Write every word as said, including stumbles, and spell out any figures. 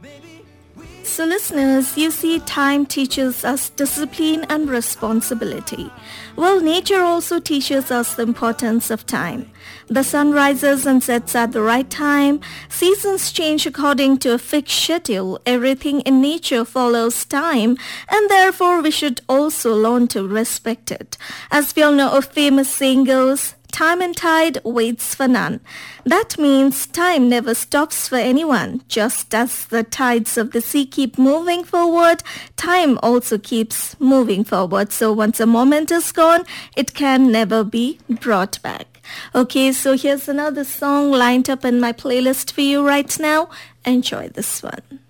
So listeners, you see, time teaches us discipline and responsibility. Well, nature also teaches us the importance of time. The sun rises and sets at the right time. Seasons change according to a fixed schedule. Everything in nature follows time, and therefore we should also learn to respect it. As we all know, a famous saying goes, time and tide waits for none. That means time never stops for anyone. Just as the tides of the sea keep moving forward, time also keeps moving forward. So once a moment is gone, it can never be brought back. Okay, so here's another song lined up in my playlist for you right now. Enjoy this one.